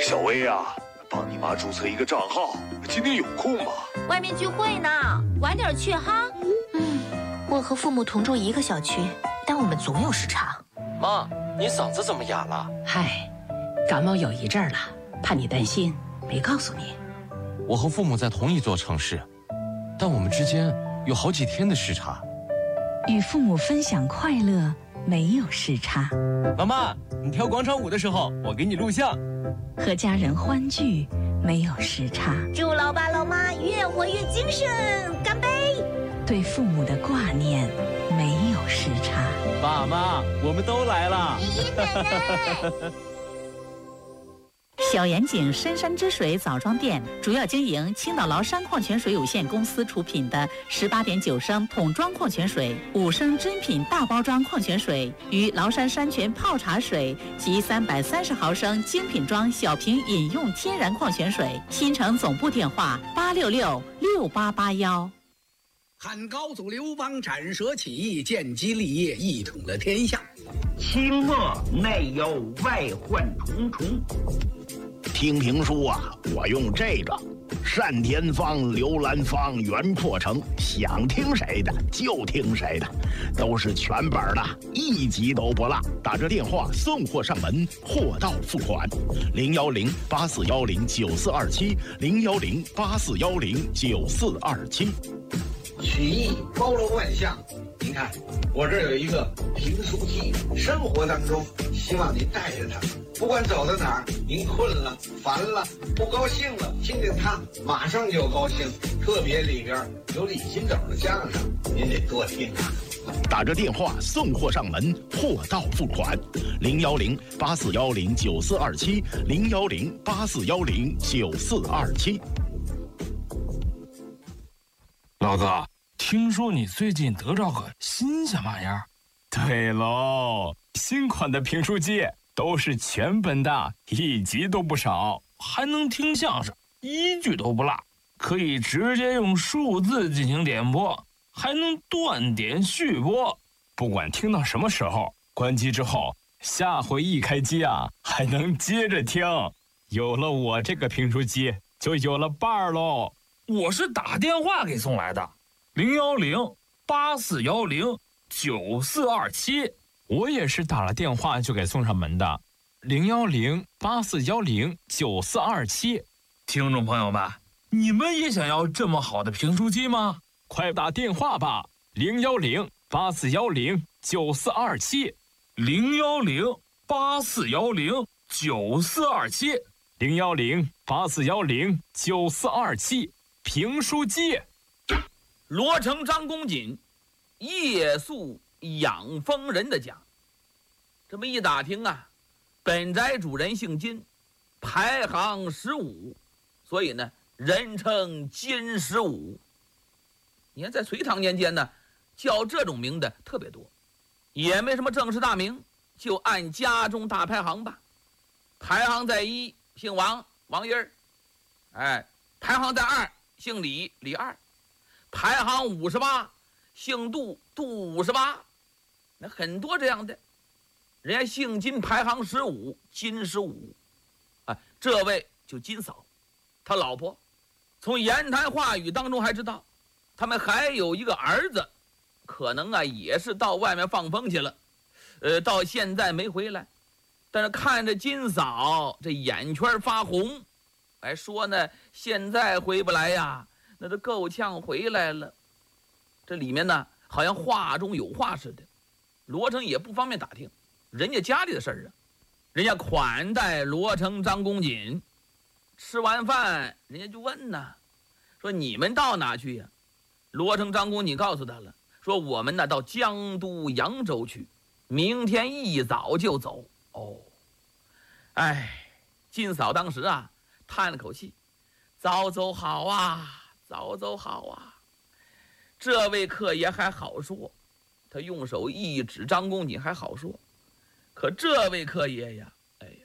小薇啊，帮你妈注册一个账号，今天有空吗？ 外面聚会呢，晚点去哈。 我和父母同住一个小区，但我们总有时差。 妈，你嗓子怎么哑了？ 嗨，感冒有一阵儿了，怕你担心，没告诉你。 我和父母在同一座城市，但我们之间有好几天的时差。 与父母分享快乐，没有时差。 妈妈，你跳广场舞的时候，我给你录像。 和家人欢聚，没有时差。 祝老爸老妈越活越精神，干杯！ 对父母的挂念，没有时差。 爸妈，我们都来了。 爷爷奶奶。 小盐井深山之水枣庄店主要经营青岛崂山矿泉水有限公司出品的18.9升桶装矿泉水、5升真品大包装矿泉水与崂山山泉泡茶水及330毫升精品装小瓶饮用天然矿泉水。新城总部电话866-6881。 汉高祖刘邦斩蛇起义，建基立业，一统了天下。 清末内忧外患重重。 听评书啊，我用这个单田芳、刘兰芳、袁阔成，想听谁的就听谁的，都是全本的，一集都不落。打这电话送货上门，货到付款。010-8410-9427，010-8410-9427。 曲艺包罗万象，您看我这儿有一个评书机，生活当中希望您带着它，不管走到哪儿，您困了、烦了、不高兴了，听听它马上就高兴。特别里边有李金斗的相声，您得多听啊。 打着电话送货上门，货到付款。010-8410-9427，010-8410-9427。 老子听说你最近得着个新鲜玩意儿。 对喽，新款的评书机都是全本的，一集都不少， 还能听相声，一句都不落，可以直接用数字进行点播，还能断点续播。 不管听到什么时候，关机之后，下回一开机啊，还能接着听。有了我这个评书机，就有了伴儿喽。 我是打电话给送来的，010-8410-9427。 我也是打了电话就给送上门的，010-8410-9427。 听众朋友们，你们也想要这么好的评书机吗？ 快打电话吧，010-8410-9427。 010-8410-9427。 010-8410-9427。评书机。 罗成张公瑾夜宿养蜂人的家，这么一打听啊，本宅主人姓金，排行15，所以呢人称金15。你看在隋唐年间呢，叫这种名的特别多，也没什么正式大名，就按家中大排行吧。排行在1，姓王，王一儿。排行在2，姓李，李二。排行58，姓杜，杜58。那很多这样的，人家姓金排行15，金15。这位就金嫂，他老婆。从言谈话语当中还知道，他们还有一个儿子，可能也是到外面放风去了，到现在没回来。但是看着金嫂这眼圈发红，说呢现在回不来呀，那都够呛回来了。这里面呢好像话中有话似的，罗成也不方便打听人家家里的事儿啊。人家款待罗成张公瑾，吃完饭人家就问呢，说你们到哪去呀？罗成张公瑾告诉他了，说我们呢到江都扬州去，明天一早就走。金嫂当时叹了口气，早走好啊，早走好啊。这位客爷还好说，他用手一指张公瑾还好说，可这位客爷呀，